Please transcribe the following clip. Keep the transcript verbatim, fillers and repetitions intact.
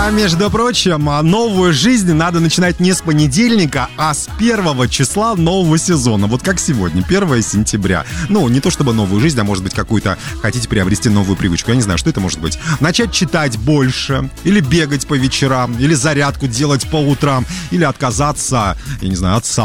А между прочим, новую жизнь надо начинать не с понедельника, а с первого числа нового сезона. Вот как сегодня, первого сентября. Ну, не то чтобы новую жизнь, а может быть какую-то хотите приобрести новую привычку. Я не знаю, что это может быть. Начать читать больше, или бегать по вечерам, или зарядку делать по утрам, или отказаться, я не знаю, от